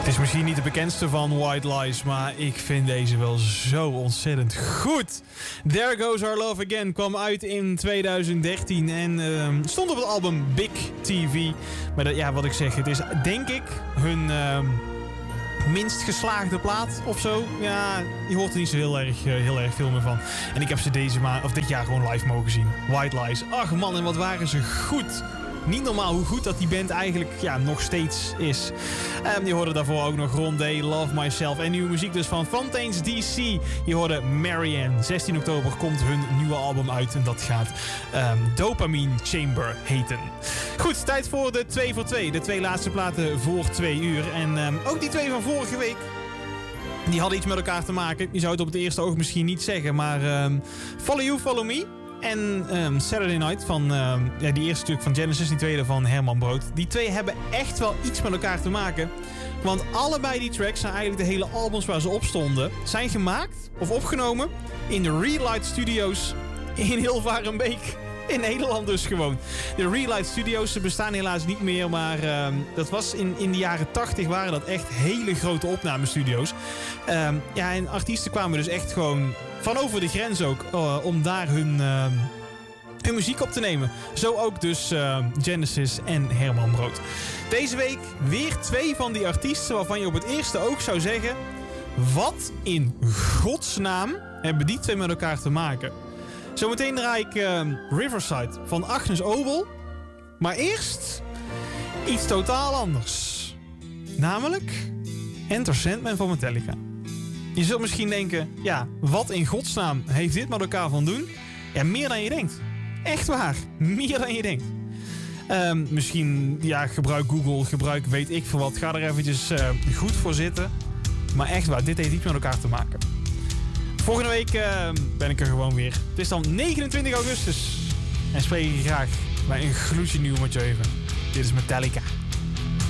Het is misschien niet de bekendste van White Lies, maar ik vind deze wel zo ontzettend goed. There Goes Our Love Again kwam uit in 2013 en stond op het album Big TV. Maar ja, wat ik zeg, het is denk ik hun minst geslaagde plaat of zo. Ja, je hoort er niet zo heel erg veel meer van. En ik heb ze dit jaar gewoon live mogen zien. White Lies. Ach man, en wat waren ze goed. Niet normaal hoe goed dat die band eigenlijk nog steeds is. Je hoorde daarvoor ook nog Rondé, Love Myself en nieuwe muziek dus van Fontaines DC. Je hoorde Marianne. 16 oktober komt hun nieuwe album uit en dat gaat Dopamine Chamber heten. Goed, tijd voor de 2 voor 2. De 2 laatste platen voor 2 uur. En ook die 2 van vorige week, die hadden iets met elkaar te maken. Je zou het op het eerste oog misschien niet zeggen, maar Follow You, Follow Me en Saturday Night van die eerste stuk van Genesis, die tweede van Herman Brood. Die twee hebben echt wel iets met elkaar te maken. Want allebei die tracks zijn eigenlijk de hele albums waar ze op stonden, zijn gemaakt of opgenomen in de Relight Studios in Hilvarenbeek. In Nederland dus gewoon. De Relight Studios, ze bestaan helaas niet meer, maar dat was in de jaren 80 waren dat echt hele grote opnamestudio's. En artiesten kwamen dus echt gewoon van over de grens ook om daar hun muziek op te nemen. Zo ook dus Genesis en Herman Brood. Deze week weer 2 van die artiesten waarvan je op het eerste oog zou zeggen: wat in godsnaam hebben die 2 met elkaar te maken? Zometeen draai ik Riverside van Agnes Obel. Maar eerst iets totaal anders. Namelijk Enter Sandman van Metallica. Je zult misschien denken, ja, wat in godsnaam heeft dit met elkaar van doen? Ja, meer dan je denkt. Echt waar, meer dan je denkt. Misschien, gebruik Google, gebruik weet ik veel wat. Ga er eventjes goed voor zitten. Maar echt waar, dit heeft iets met elkaar te maken. Volgende week ben ik er gewoon weer. Het is dan 29 augustus. En spreek ik je graag bij een gloedje nieuw Mathieu. Dit is Metallica.